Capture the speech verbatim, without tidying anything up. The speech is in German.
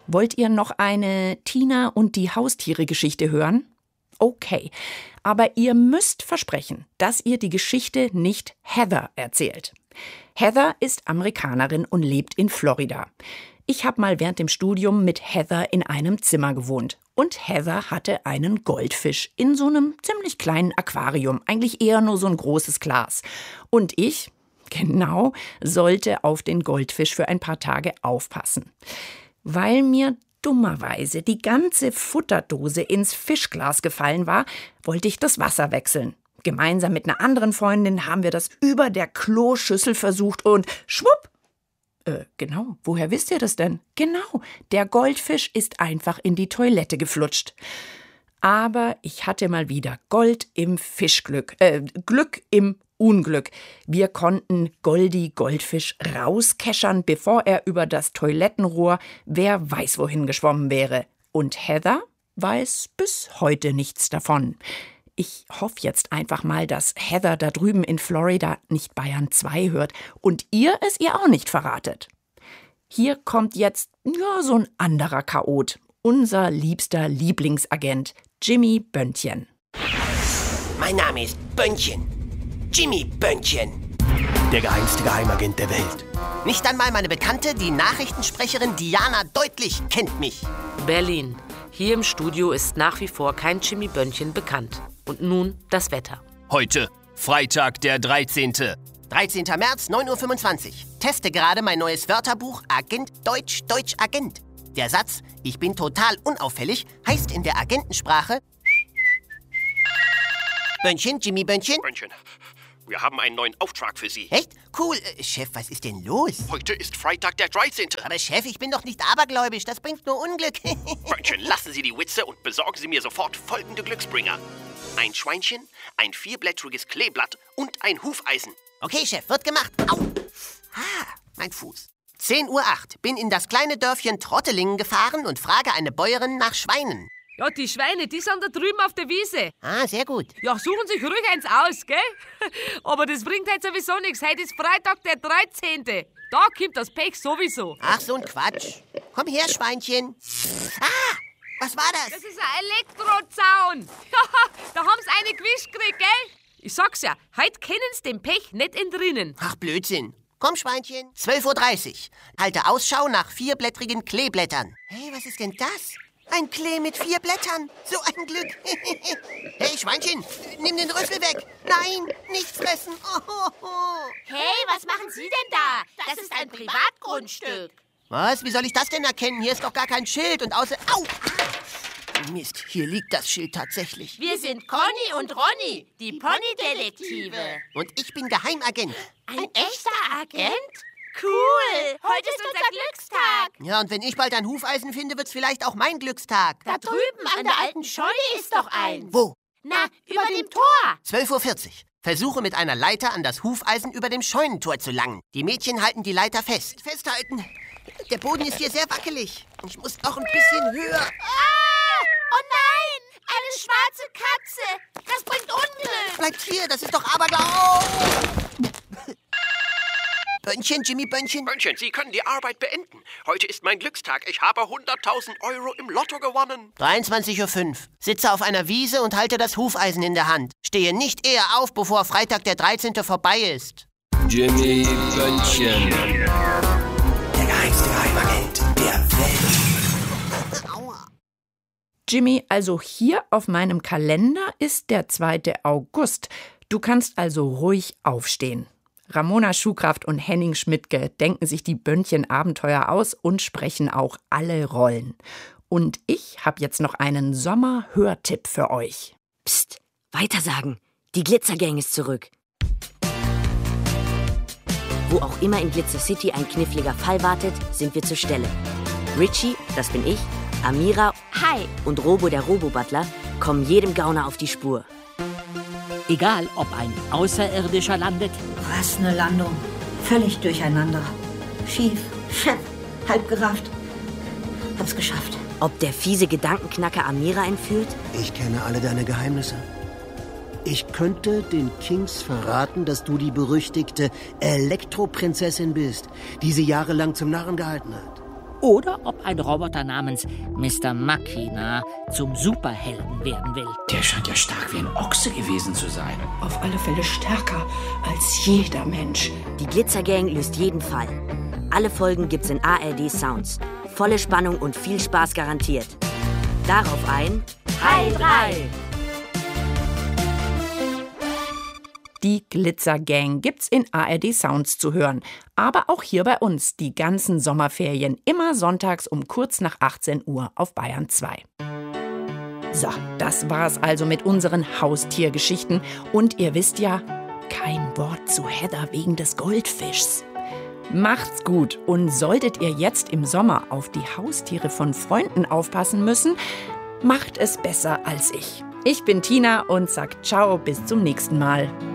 Wollt ihr noch eine Tina und die Haustiere-Geschichte hören? Okay, aber ihr müsst versprechen, dass ihr die Geschichte nicht Heather erzählt. Heather ist Amerikanerin und lebt in Florida. Ich habe mal während dem Studium mit Heather in einem Zimmer gewohnt. Und Heather hatte einen Goldfisch in so einem ziemlich kleinen Aquarium, eigentlich eher nur so ein großes Glas. Und ich, genau, sollte auf den Goldfisch für ein paar Tage aufpassen. Weil mir dummerweise die ganze Futterdose ins Fischglas gefallen war, wollte ich das Wasser wechseln. Gemeinsam mit einer anderen Freundin haben wir das über der Kloschüssel versucht und schwupp! Äh, genau, woher wisst ihr das denn? Genau, der Goldfisch ist einfach in die Toilette geflutscht. Aber ich hatte mal wieder Gold im Fischglück, äh, Glück im Unglück. Wir konnten Goldi Goldfisch rauskeschern, bevor er über das Toilettenrohr wer weiß wohin geschwommen wäre. Und Heather weiß bis heute nichts davon. Ich hoffe jetzt einfach mal, dass Heather da drüben in Florida nicht Bayern zwei hört und ihr es ihr auch nicht verratet. Hier kommt jetzt ja, so ein anderer Chaot, unser liebster Lieblingsagent, Jimmy Bönnchen. Mein Name ist Bönnchen. Jimmy Bönnchen. Der geheimste Geheimagent der Welt. Nicht einmal meine Bekannte, die Nachrichtensprecherin Diana Deutlich, kennt mich. Berlin. Hier im Studio ist nach wie vor kein Jimmy Bönnchen bekannt. Und nun das Wetter. Heute, Freitag, der dreizehnte dreizehnter März, neun Uhr fünfundzwanzig. Teste gerade mein neues Wörterbuch Agent Deutsch, Deutsch, Agent. Der Satz, ich bin total unauffällig, heißt in der Agentensprache Bönnchen, Jimmy Bönnchen. Bönnchen, wir haben einen neuen Auftrag für Sie. Echt? Cool. Äh, Chef, was ist denn los? Heute ist Freitag, der dreizehnte Aber Chef, ich bin doch nicht abergläubisch. Das bringt nur Unglück. Bönnchen, lassen Sie die Witze und besorgen Sie mir sofort folgende Glücksbringer. Ein Schweinchen, ein vierblättriges Kleeblatt und ein Hufeisen. Okay, Chef, wird gemacht. Au! Ah, mein Fuß. zehn Uhr acht. Bin in das kleine Dörfchen Trottelingen gefahren und frage eine Bäuerin nach Schweinen. Ja, die Schweine, die sind da drüben auf der Wiese. Ah, sehr gut. Ja, suchen sich ruhig eins aus, gell? Aber das bringt halt sowieso nichts. Heute ist Freitag, der dreizehnte Da kommt das Pech sowieso. Ach, so ein Quatsch. Komm her, Schweinchen. Ah, was war das? Das ist ein Elektrozaun. Da haben sie eine gewischt gekriegt, gell? Ich sag's ja, heute können sie dem Pech nicht entrinnen. Ach, Blödsinn. Komm, Schweinchen. zwölf Uhr dreißig. Halte Ausschau nach vierblättrigen Kleeblättern. Hey, was ist denn das? Ein Klee mit vier Blättern. So ein Glück. Hey, Schweinchen, nimm den Rüssel weg. Nein, nicht fressen. Oh, oh, oh. Hey, was machen Sie denn da? Das, das ist ein Privatgrundstück. Was? Wie soll ich das denn erkennen? Hier ist doch gar kein Schild und außer... Au! Mist, hier liegt das Schild tatsächlich. Wir sind Conny und Ronny, die Ponydetektive. Und ich bin Geheimagent. Ein, Ein echter Agent? Cool! Heute ist unser Glückstag. Ja, und wenn ich bald ein Hufeisen finde, wird's vielleicht auch mein Glückstag. Da drüben an der alten Scheune ist doch ein. Wo? Na, über dem Tor. zwölf Uhr vierzig. Versuche mit einer Leiter an das Hufeisen über dem Scheunentor zu langen. Die Mädchen halten die Leiter fest. Festhalten. Der Boden ist hier sehr wackelig. Ich muss noch ein bisschen höher. Ah! Oh nein! Eine schwarze Katze. Das bringt Unglück. Bleibt hier, das ist doch Aberglaube. Bönnchen, Jimmy Bönnchen. Bönnchen, Sie können die Arbeit beenden. Heute ist mein Glückstag. Ich habe hunderttausend Euro im Lotto gewonnen. dreiundzwanzig Uhr fünf. Sitze auf einer Wiese und halte das Hufeisen in der Hand. Stehe nicht eher auf, bevor Freitag der dreizehnte vorbei ist. Jimmy Bönnchen. Der geheimste Geheimagent der Welt. Aua. Jimmy, also hier auf meinem Kalender ist der zweite August. Du kannst also ruhig aufstehen. Ramona Schuhkraft und Henning Schmidtke denken sich die Bönnchen-Abenteuer aus und sprechen auch alle Rollen. Und ich habe jetzt noch einen Sommer-Hörtipp für euch. Psst, weitersagen. Die Glitzergang ist zurück. Wo auch immer in Glitzer City ein kniffliger Fall wartet, sind wir zur Stelle. Richie, das bin ich, Amira, hi, und Robo, der Robo-Butler, kommen jedem Gauner auf die Spur. Egal, ob ein Außerirdischer landet. Was eine Landung. Völlig durcheinander. Schief, schepp, halb gerafft. Hab's geschafft. Ob der fiese Gedankenknacker Amira entführt? Ich kenne alle deine Geheimnisse. Ich könnte den Kings verraten, dass du die berüchtigte Elektroprinzessin bist, die sie jahrelang zum Narren gehalten hat. oder ob ein Roboter namens Mister Machina zum Superhelden werden will. Der scheint ja stark wie ein Ochse gewesen zu sein. Auf alle Fälle stärker als jeder Mensch. Die Glitzergang löst jeden Fall. Alle Folgen gibt's in A R D Sounds. Volle Spannung und viel Spaß garantiert. Darauf ein Hi drei! Die Glitzergang gibt's in A R D Sounds zu hören. Aber auch hier bei uns die ganzen Sommerferien. Immer sonntags um kurz nach achtzehn Uhr auf Bayern zwei. So, das war's also mit unseren Haustiergeschichten. Und ihr wisst ja, kein Wort zu Heather wegen des Goldfischs. Macht's gut. Und solltet ihr jetzt im Sommer auf die Haustiere von Freunden aufpassen müssen, macht es besser als ich. Ich bin Tina und sag ciao, bis zum nächsten Mal.